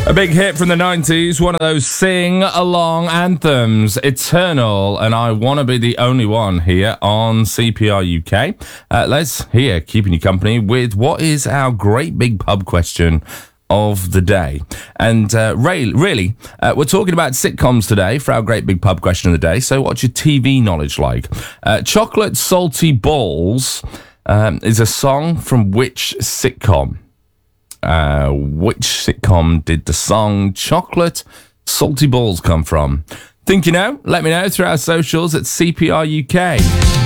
A big hit from the 90s, one of those sing-along anthems, Eternal, and I Want to Be the Only One here on CPR UK. Let's here, keeping you company with what is our great big pub question of the day. And really, we're talking about sitcoms today for our great big pub question of the day. So what's your TV knowledge like? Chocolate Salty Balls is a song from which sitcom? Which sitcom did the song Chocolate Salty Balls come from? Think you know? Let me know through our socials at CPR UK.